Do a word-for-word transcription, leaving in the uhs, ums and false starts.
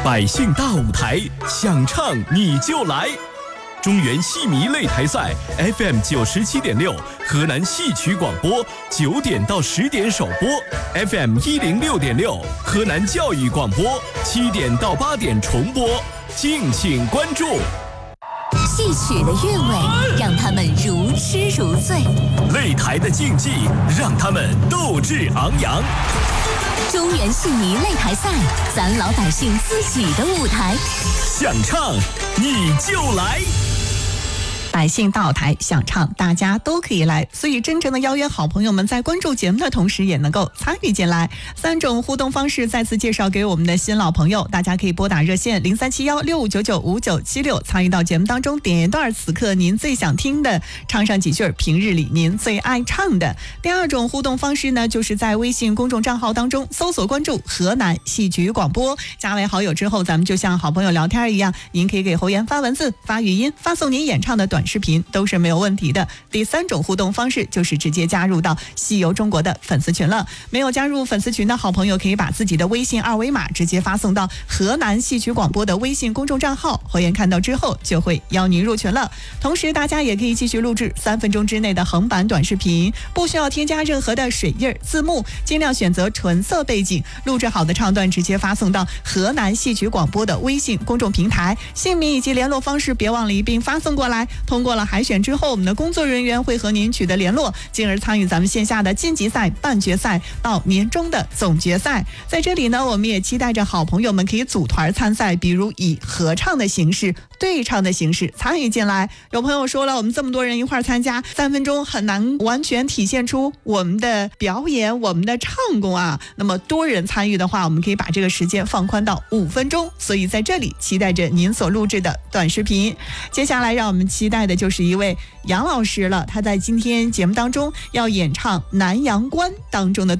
百姓大舞台，想唱你就来。中原戏迷擂台赛 F M 九十七点六，河南戏曲广播九点到十点首播 ，F M 一零六点六，河南教育广播七点到八点重播，敬请关注。 戏曲的韵味让他们如痴如醉， 擂台的竞技让他们斗志昂扬。 中原戏迷擂台赛，咱老百姓自己的舞台， 想唱你就来。 百姓到台想唱，大家都可以来，所以真诚的邀约好朋友们在关注节目的同时也能够参与进来。三种互动方式再次介绍给我们的新老朋友，大家可以拨打热线零三七幺六五九九五九七六参与到节目当中，点一段此刻您最想听的，唱上几句平日里您最爱唱的。第二种互动方式呢，就是在微信公众账号当中搜索关注河南戏曲广播，加为好友之后，咱们就像好朋友聊天一样，您可以给侯岩发文字、发语音、发送您演唱的短视频都是没有问题的。第三种互动方式就是直接加入到戏游中国的粉丝群了。没有加入粉丝群的好朋友，可以把自己的微信二维码直接发送到河南戏曲广播的微信公众账号，侯岩看到之后就会邀您入群了。同时大家也可以继续录制三分钟之内的横版短视频，不需要添加任何的水印字幕，尽量选择纯色背景，录制好的唱段直接发送到河南戏曲广播的微信公众平台，姓名以及联络方式别忘了一并发送过来。通过了海选之后，我们的工作人员会和您取得联络，进而参与咱们线下的晋级赛、半决赛到年终的总决赛。在这里呢，我们也期待着好朋友们可以组团参赛，比如以合唱的形式、对唱的形式参与进来。有朋友说了，我们这么多人一块参加，三分钟很难完全体现出我们的表演、我们的唱功啊。那么多人参与的话，我们可以把这个时间放宽到五分钟。所以在这里期待着您所录制的短视频。接下来让我们期待的就是一位杨老师了，他在今天节目当中要演唱《南阳关》当中的